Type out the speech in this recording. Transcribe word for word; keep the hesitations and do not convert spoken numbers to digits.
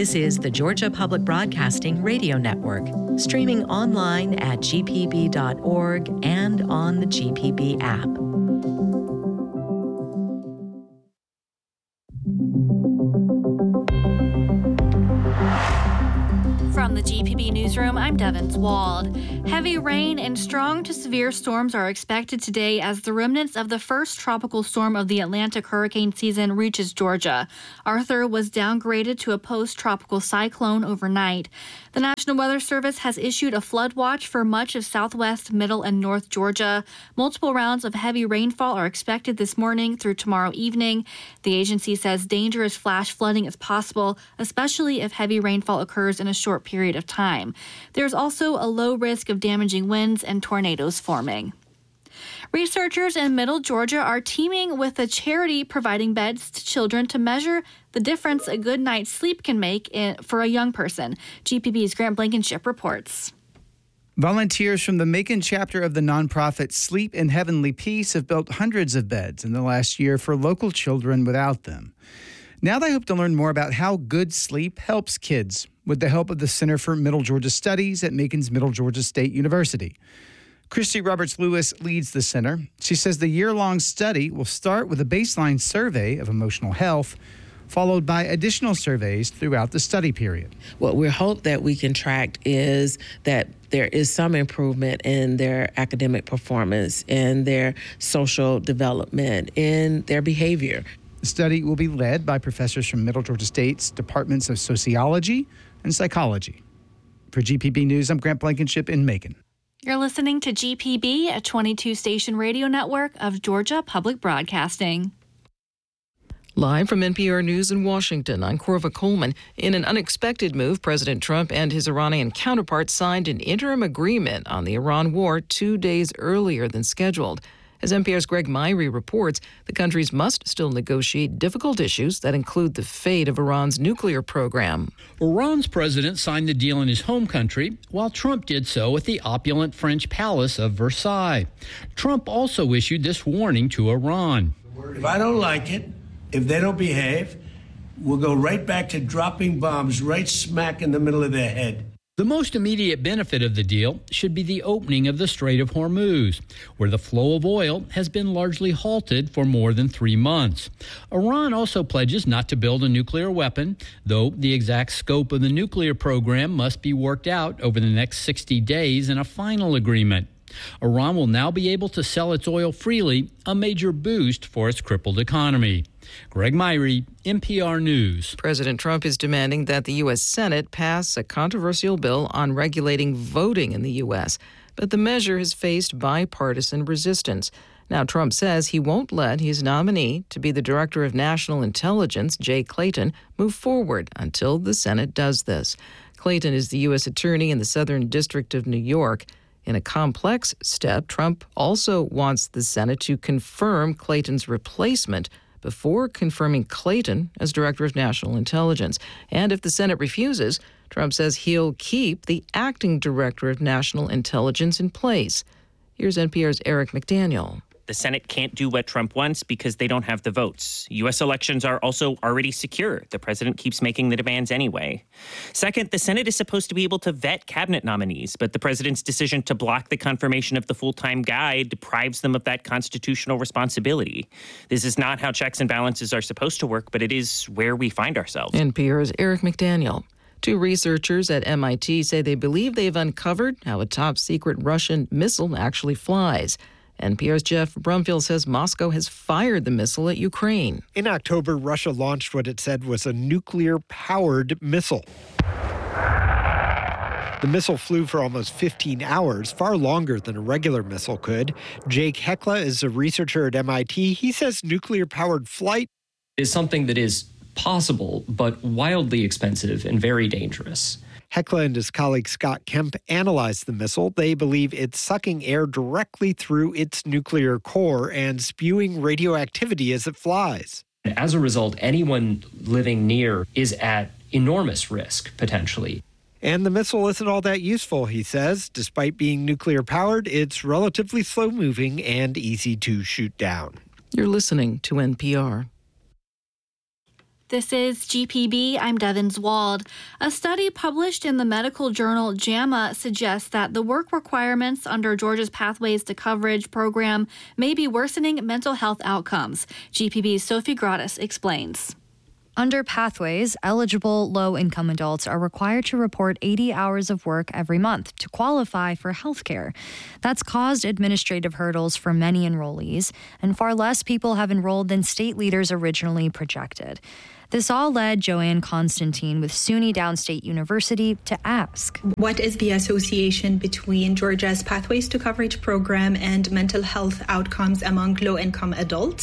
This is the Georgia Public Broadcasting Radio Network, streaming online at g p b dot org and on the G P B app. From the G P B Newsroom, I'm Devin Wald. Heavy rain and strong to severe storms are expected today as the remnants of the first tropical storm of the Atlantic hurricane season reaches Georgia. Arthur was downgraded to a post-tropical cyclone overnight. The National Weather Service has issued a flood watch for much of southwest, middle, and north Georgia. Multiple rounds of heavy rainfall are expected this morning through tomorrow evening. The agency says dangerous flash flooding is possible, especially if heavy rainfall occurs in a short period of time. There's also a low risk of damaging winds and tornadoes forming. Researchers in Middle Georgia are teaming with a charity providing beds to children to measure the difference a good night's sleep can make in, for a young person. G P B's Grant Blankenship reports. Volunteers from the Macon chapter of the nonprofit Sleep in Heavenly Peace have built hundreds of beds in the last year for local children without them. Now they hope to learn more about how good sleep helps kids with the help of the Center for Middle Georgia Studies at Macon's Middle Georgia State University. Christy Roberts-Lewis leads the center. She says the year-long study will start with a baseline survey of emotional health, followed by additional surveys throughout the study period. What we hope that we can track is that there is some improvement in their academic performance, in their social development, in their behavior. The study will be led by professors from Middle Georgia State's Departments of Sociology and Psychology. For G P B News, I'm Grant Blankenship in Macon. You're listening to G P B, a twenty-two station radio network of Georgia Public Broadcasting. Live from N P R News in Washington, I'm Corva Coleman. In an unexpected move, President Trump and his Iranian counterpart signed an interim agreement on the Iran war two days earlier than scheduled. As N P R's Greg Myrie reports, the countries must still negotiate difficult issues that include the fate of Iran's nuclear program. Iran's president signed the deal in his home country, while Trump did so at the opulent French palace of Versailles. Trump also issued this warning to Iran. If I don't like it, if they don't behave, we'll go right back to dropping bombs right smack in the middle of their head. The most immediate benefit of the deal should be the opening of the Strait of Hormuz, where the flow of oil has been largely halted for more than three months. Iran also pledges not to build a nuclear weapon, though the exact scope of the nuclear program must be worked out over the next sixty days in a final agreement. Iran will now be able to sell its oil freely, a major boost for its crippled economy. Greg Myrie, N P R News. President Trump is demanding that the U S. Senate pass a controversial bill on regulating voting in the U S, but the measure has faced bipartisan resistance. Now, Trump says he won't let his nominee to be the Director of National Intelligence, Jay Clayton, move forward until the Senate does this. Clayton is the U S. Attorney in the Southern District of New York. In a complex step, Trump also wants the Senate to confirm Clayton's replacement before confirming Clayton as Director of National Intelligence. And if the Senate refuses, Trump says he'll keep the acting Director of National Intelligence in place. Here's N P R's Eric McDaniel. The Senate can't do what Trump wants because they don't have the votes. U S elections are also already secure. The president keeps making the demands anyway. Second, the Senate is supposed to be able to vet cabinet nominees, but the president's decision to block the confirmation of the full-time guy deprives them of that constitutional responsibility. This is not how checks and balances are supposed to work, but it is where we find ourselves. N P R's Eric McDaniel. Two researchers at M I T say they believe they've uncovered how a top-secret Russian missile actually flies. N P R's Jeff Brumfield says Moscow has fired the missile at Ukraine. In October, Russia launched what it said was a nuclear-powered missile. The missile flew for almost fifteen hours, far longer than a regular missile could. Jake Hekla is a researcher at M I T. He says nuclear-powered flight is something that is possible, but wildly expensive and very dangerous. Hekla and his colleague Scott Kemp analyzed the missile. They believe it's sucking air directly through its nuclear core and spewing radioactivity as it flies. As a result, anyone living near is at enormous risk, potentially. And the missile isn't all that useful, he says. Despite being nuclear-powered, it's relatively slow-moving and easy to shoot down. You're listening to N P R. This is G P B. I'm Devin Wald. A study published in the medical journal JAMA suggests that the work requirements under Georgia's Pathways to Coverage program may be worsening mental health outcomes. G P B's Sophie Gratis explains. Under Pathways, eligible low-income adults are required to report eighty hours of work every month to qualify for health care. That's caused administrative hurdles for many enrollees, and far less people have enrolled than state leaders originally projected. This all led Joanne Constantine with SUNY Downstate University to ask, what is the association between Georgia's Pathways to Coverage program and mental health outcomes among low-income adults?